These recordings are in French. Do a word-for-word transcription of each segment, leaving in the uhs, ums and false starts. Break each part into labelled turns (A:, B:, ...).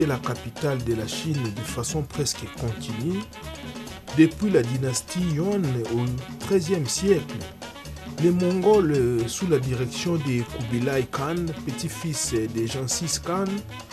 A: est la capitale de la Chine de façon presque continue depuis la dynastie Yuan au treizième siècle. Les Mongols, sous la direction de Kubilai Khan, petit-fils de Genghis Khan,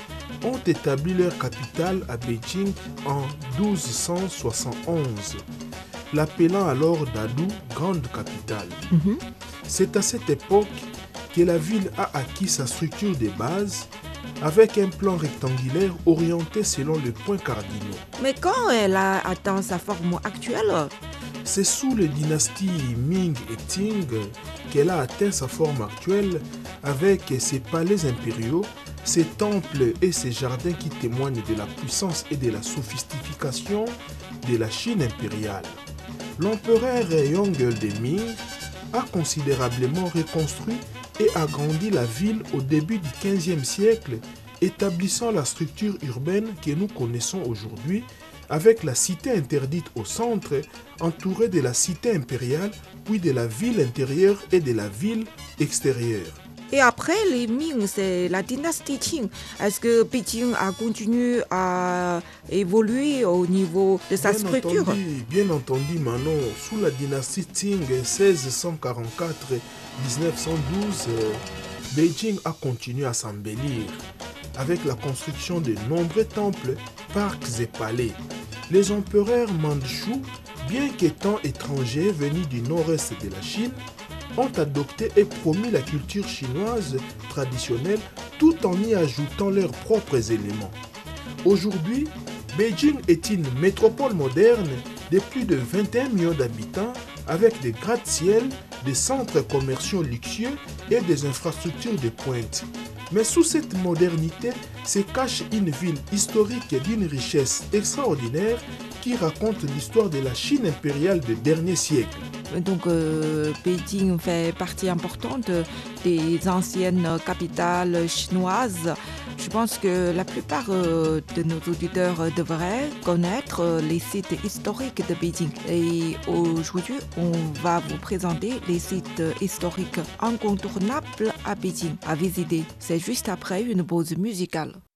A: ont établi leur capitale à Beijing en douze cent soixante et onze, l'appelant alors Dadu, grande capitale.
B: Mhm.
A: C'est à cette époque que la ville a acquis sa structure de base avec un plan rectangulaire orienté selon les points cardinaux.
B: Mais quand elle a atteint sa forme actuelle,
A: C'est sous les dynasties Ming et Qing qu'elle a atteint sa forme actuelle avec ses palais impériaux, ses temples et ses jardins qui témoignent de la puissance et de la sophistication de la Chine impériale. L'empereur Yongle de Ming a considérablement reconstruit et agrandi la ville au début du quinzième siècle, établissant la structure urbaine que nous connaissons aujourd'hui avec la cité interdite au centre, entourée de la cité impériale, puis de la ville intérieure et de la ville extérieure.
B: et après les Ming, c'est la dynastie Qing. Est-ce que Beijing a continué à évoluer au niveau de sa
A: Bien
B: structure?
A: entendu, bien entendu, Manon, sous la dynastie Qing seize cent quarante-quatre à dix-neuf cent douze, euh, Beijing a continué à s'embellir avec la construction de nombreux temples, parcs et palais. Les empereurs mandchous, bien qu'étant étrangers venus du nord-est de la Chine, ont adopté et promu la culture chinoise traditionnelle tout en y ajoutant leurs propres éléments. Aujourd'hui, Beijing est une métropole moderne de plus de vingt et un millions d'habitants avec des gratte-ciel, des centres commerciaux luxueux et des infrastructures de pointe. Mais sous cette modernité se cache une ville historique d'une richesse extraordinaire qui raconte l'histoire de la Chine impériale des derniers siècles.
B: Donc, euh, Beijing fait partie importante des anciennes capitales chinoises. Je pense que la plupart euh, de nos auditeurs devraient connaître euh, les sites historiques de Beijing. Et aujourd'hui, on va vous présenter les sites historiques incontournables à Beijing à visiter. C'est juste après une pause musicale.